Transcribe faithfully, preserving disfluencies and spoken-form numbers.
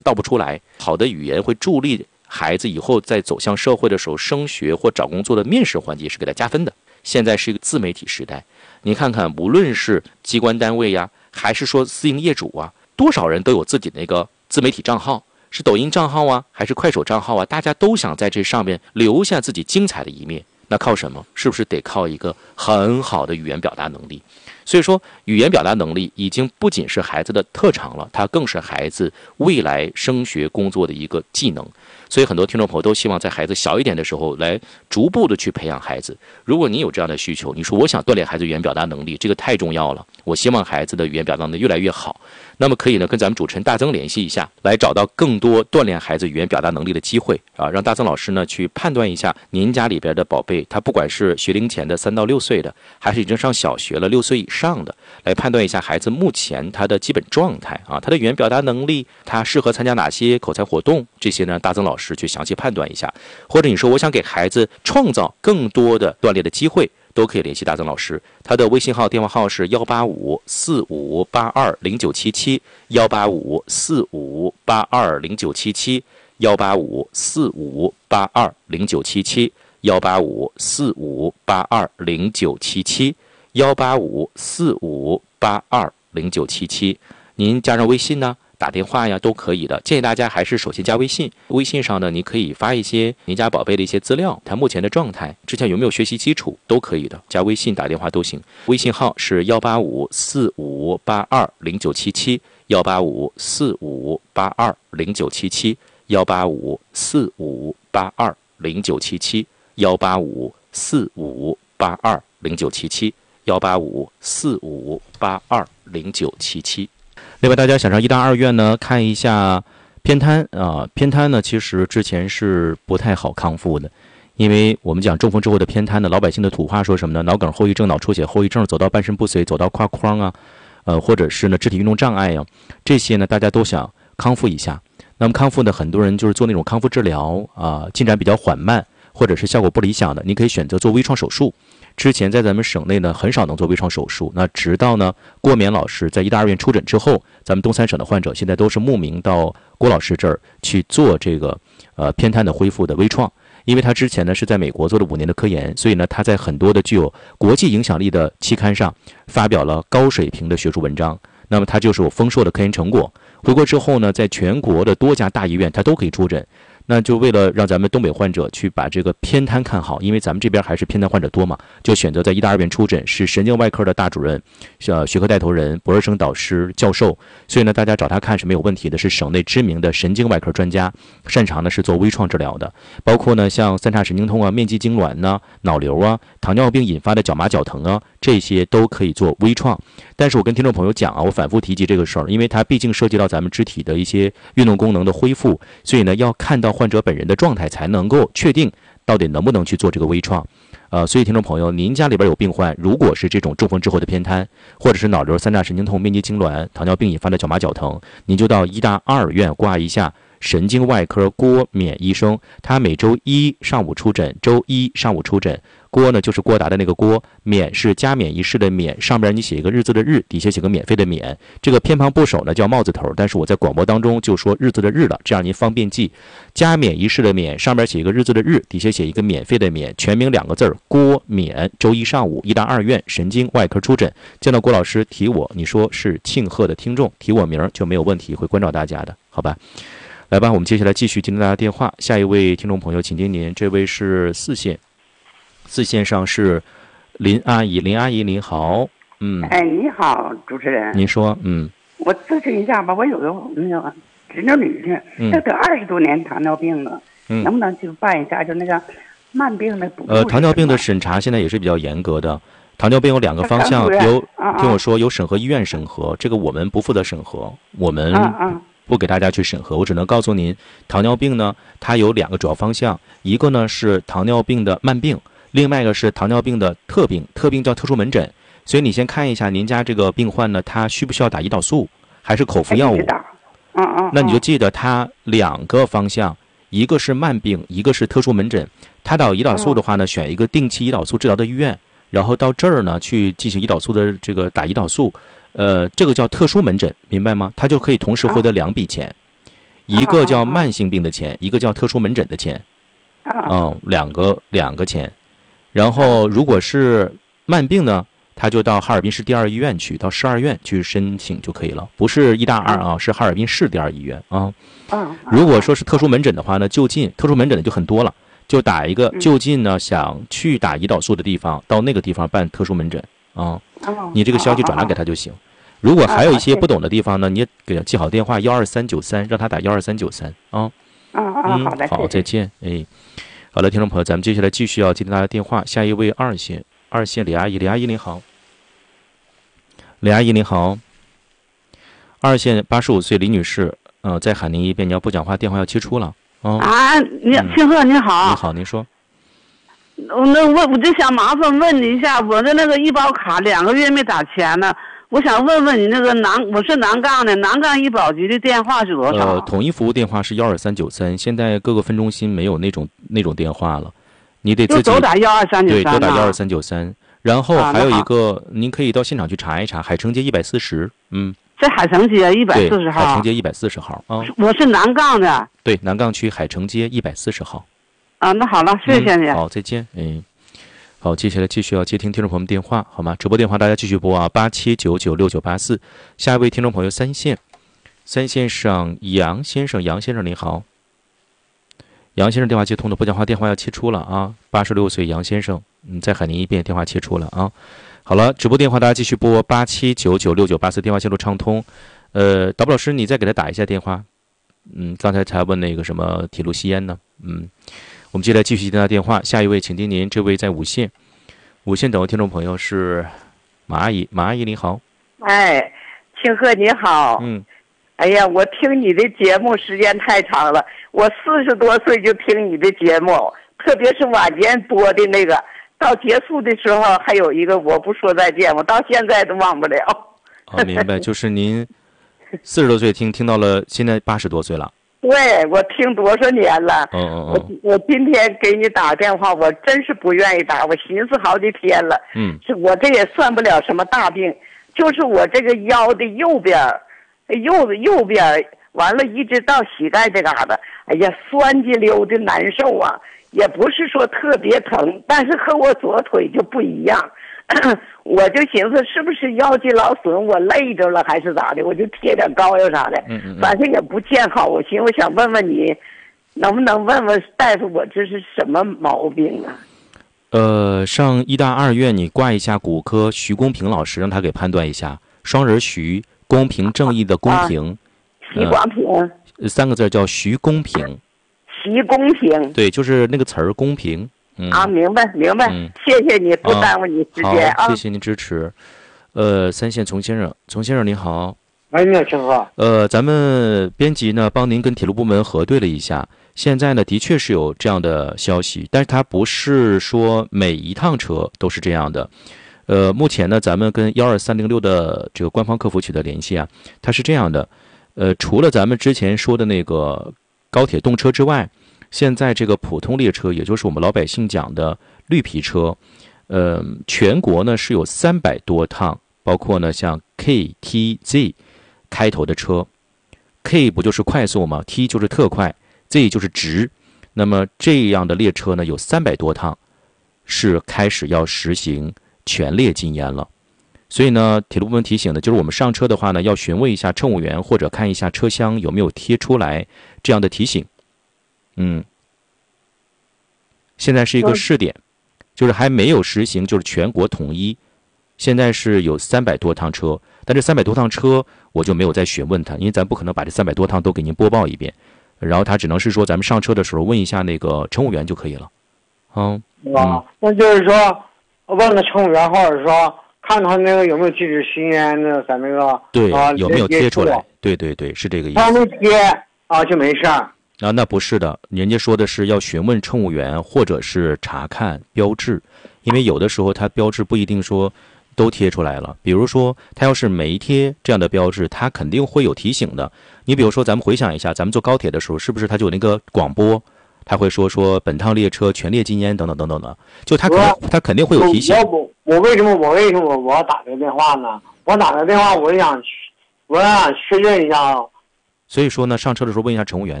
道不出来。好的语言会助力孩子以后在走向社会的时候，升学或找工作的面试环节是给他加分的。现在是一个自媒体时代，你看看，无论是机关单位呀，还是说私营业主啊，多少人都有自己的那个自媒体账号，是抖音账号啊，还是快手账号啊，大家都想在这上面留下自己精彩的一面。那靠什么？是不是得靠一个很好的语言表达能力？所以说，语言表达能力已经不仅是孩子的特长了，它更是孩子未来升学工作的一个技能。所以很多听众朋友都希望在孩子小一点的时候来逐步的去培养孩子。如果你有这样的需求，你说我想锻炼孩子语言表达能力，这个太重要了，我希望孩子的语言表达能力越来越好，那么可以呢跟咱们主持人大曾联系一下，来找到更多锻炼孩子语言表达能力的机会啊，让大曾老师呢去判断一下您家里边的宝贝，他不管是学龄前的三到六岁的，还是已经上小学了六岁以上的，来判断一下孩子目前他的基本状态啊，他的语言表达能力，他适合参加哪些口才活动，这些呢大曾老师去详细判断一下。或者你说我想给孩子创造更多的锻炼的机会，都可以联系大曾老师，他的微信号电话号是幺八五四五八二零九七七，幺八五四五八二零九七七，幺八五四五八二零九七七，幺八五四五八二零九七七，幺八五四五八二零九七七。您加上微信呢，打电话呀都可以的。建议大家还是首先加微信，微信上呢你可以发一些您家宝贝的一些资料，他目前的状态，之前有没有学习基础都可以的，加微信打电话都行。微信号是幺八五四五八二零九七七，幺八五四五八二零九七七，幺八五四五八二零九七七，幺八五四五八二零九七七，幺八五四五八二零九七七。另外，大家想上医大二院呢，看一下偏瘫啊，偏瘫呢，其实之前是不太好康复的，因为我们讲中风之后的偏瘫呢，老百姓的土话说什么呢？脑梗后遗症、脑出血后遗症，走到半身不遂，走到胯框啊，呃，或者是呢肢体运动障碍啊，这些呢大家都想康复一下。那么康复呢，很多人就是做那种康复治疗啊，进展比较缓慢，或者是效果不理想的，你可以选择做微创手术。之前在咱们省内呢很少能做微创手术，那直到呢郭冕老师在医大二院出诊之后，咱们东三省的患者现在都是慕名到郭老师这儿去做这个呃偏瘫的恢复的微创。因为他之前呢是在美国做了五年的科研，所以呢他在很多的具有国际影响力的期刊上发表了高水平的学术文章，那么他就是有丰硕的科研成果。回国之后呢，在全国的多家大医院他都可以出诊。那就为了让咱们东北患者去把这个偏瘫看好，因为咱们这边还是偏瘫患者多嘛，就选择在医大二院出诊，是神经外科的大主任、呃学科带头人、博士生导师、教授，所以呢，大家找他看是没有问题的，是省内知名的神经外科专家，擅长的是做微创治疗的，包括呢像三叉神经痛啊、面肌痉挛呐、脑瘤啊、糖尿病引发的脚麻脚疼啊，这些都可以做微创。但是我跟听众朋友讲啊，我反复提及这个事儿，因为它毕竟涉及到咱们肢体的一些运动功能的恢复，所以呢要看到患者本人的状态才能够确定到底能不能去做这个微创。呃，所以听众朋友，您家里边有病患，如果是这种中风之后的偏瘫，或者是脑瘤、三叉神经痛、面肌痉挛、糖尿病引发的脚麻脚疼，您就到医大二院挂一下神经外科郭冕医生，他每周一上午出诊，周一上午出诊。郭呢就是郭达的那个郭，冕是加冕仪式的冕，上边你写一个日字的日，底下写个免费的免。这个偏旁部首呢叫帽字头，但是我在广播当中就说日字的日了，这样您方便记。加冕仪式的冕，上边写一个日字的日，底下写一个免费的免，全名两个字郭冕。周一上午医大二院神经外科出诊，见到郭老师提我，你说是庆贺的听众，提我名就没有问题，会关照大家的，好吧？来吧，我们接下来继续接听大家电话。下一位听众朋友，请听您，这位是四线，四线上是林阿姨，林阿姨您好，嗯， 哎，你好，主持人， 您说，嗯， 我咨询一下吧，我有个那个侄女女婿， 嗯， 他得二十多年糖尿病了， 嗯， 能不能去办一下就那个慢病的补助？ 呃，糖尿病的审查现在也是比较严格的。糖尿病有两个方向，有听我说，有审核医院审核，这个我们不负责审核，我们不给大家去审核，我只能告诉您，糖尿病呢，它有两个主要方向，一个呢是糖尿病的慢病，另外一个是糖尿病的特病，特病叫特殊门诊。所以你先看一下您家这个病患呢，他需不需要打胰岛素，还是口服药物？ 嗯嗯。 那你就记得他两个方向，一个是慢病，一个是特殊门诊。他打胰岛素的话呢，选一个定期胰岛素治疗的医院，然后到这儿呢去进行胰岛素的这个打胰岛素。呃，这个叫特殊门诊，明白吗？他就可以同时获得两笔钱， 一个叫慢性病的钱，一个叫特殊门诊的钱， 啊， 嗯，两个两个钱。然后如果是慢病呢，他就到哈尔滨市第二医院去，到市二院去申请就可以了，不是医大二啊，是哈尔滨市第二医院啊。 嗯， 如果说是特殊门诊的话呢，就近特殊门诊的就很多了，就打一个就近呢，想去打胰岛素的地方，到那个地方办特殊门诊啊。你这个消息转达给他就行。如果还有一些不懂的地方呢，你也给他记好电话幺二三九三，让他打幺二三九三啊。 嗯嗯，好的， 好，再见。哎，好了，听众朋友，咱们接下来继续要接听大家的电话。下一位二线，二线李阿姨，李阿姨您好。李阿姨您好。二线八十五岁李女士，呃，再喊您一遍，你要不讲话，电话要切出了。哦、 啊，你庆贺你好。 你好，您说。 我那我我就想麻烦问你一下，我的那个医保卡两个月没打钱呢，我想问问你那个南，我是南杠的，南杠医保局的电话是多少？ 呃，统一服务电话是幺二三九三，现在各个分中心没有那种那种电话了，你得自己就都打幺二三九三。 对，都打幺二三九三。然后还有一个，啊、您可以到现场去查一查，海城街一百四十，嗯， 在海城街一百四十号。 海城街一百四十号啊。 我是南杠的。 对，南杠区海城街一百四十号。 啊，那好了，谢谢你。 嗯、好，再见。哎。好，接下来继续要接听听众朋友们电话，好吗？直播电话大家继续拨啊，八七九九六九八四。下一位听众朋友三线，三线上杨先生，杨先生您好。杨先生电话接通了，不讲话电话要切出了啊。八十六岁杨先生，嗯，再喊您一遍，电话切出了啊。好了，直播电话大家继续拨八七九九六九八四，电话线路畅通。呃，导播老师，你再给他打一下电话。嗯，刚才才问那个什么铁路吸烟呢？嗯。我们接下来继续接听电话，下一位请听您，这位在五线，五线等位听众朋友是马阿姨，马阿姨你好。 哎，庆贺你好。 嗯。 哎呀，我听你的节目时间太长了，我四十多岁就听你的节目，特别是晚间播的那个，到结束的时候还有一个我不说再见，我到现在都忘不了。 哦，明白，就是您四十多岁听听到了，现在八十多岁了。 对，我听多少年了。 哦哦哦。我我今天给你打电话，我真是不愿意打，我寻思好几天了。 嗯。 是我这也算不了什么大病，就是我这个腰的右边，右右边完了，一直到膝盖这嘎达，哎呀，酸激溜的难受啊！也不是说特别疼，但是和我左腿就不一样。我就寻思是不是腰肌劳损，我累着了还是咋的？我就贴点膏药啥的， 嗯嗯， 反正也不见好。我寻思我想问问你，能不能问问大夫，我这是什么毛病啊？ 呃，上医大二院你挂一下骨科徐公平老师，让他给判断一下。双人徐，公平正义的公平， 啊、徐光平、 呃，三个字叫徐公平。 徐公平。 对，就是那个词儿公平。嗯、 啊，明白明白、嗯，谢谢你，不耽误你时间啊。 谢谢您支持。呃，三线丛先生，丛先生您好。 哎，你好，陈哥。 呃，咱们编辑呢帮您跟铁路部门核对了一下，现在呢的确是有这样的消息，但是它不是说每一趟车都是这样的。呃，目前呢咱们跟幺二三零六的这个官方客服取得联系啊，它是这样的。呃，除了咱们之前说的那个高铁动车之外，现在这个普通列车，也就是我们老百姓讲的绿皮车，呃，全国呢是有三百多趟，包括呢像 K T Z 开头的车 ，K 不就是快速吗 ？T 就是特快 ，Z 就是直。那么这样的列车呢有三百多趟，是开始要实行全列禁烟了。所以呢，铁路部门提醒的就是我们上车的话呢，要询问一下乘务员或者看一下车厢有没有贴出来这样的提醒。嗯，现在是一个试点，就是还没有实行，就是全国统一。现在是有三百多趟车，但这三百多趟车我就没有再询问他，因为咱不可能把这三百多趟都给您播报一遍。然后他只能是说咱们上车的时候问一下那个乘务员就可以了。嗯， 啊，那就是说问个乘务员，或者说看他那个有没有禁止吸烟的，咱那个对、 啊、 有没有贴出来？对对对，是这个意思。 他没贴啊，就没事儿。 啊，那不是的，人家说的是要询问乘务员或者是查看标志，因为有的时候它标志不一定说都贴出来了。比如说，它要是没贴这样的标志，它肯定会有提醒的。你比如说，咱们回想一下，咱们坐高铁的时候，是不是它就有那个广播？他会说说本趟列车全列禁烟等等等等的，就他肯定他肯定会有提醒。 我我我为什么我为什么我要打这个电话呢？我打这个电话，我想我想确认一下， 所以说呢，上车的时候问一下乘务员。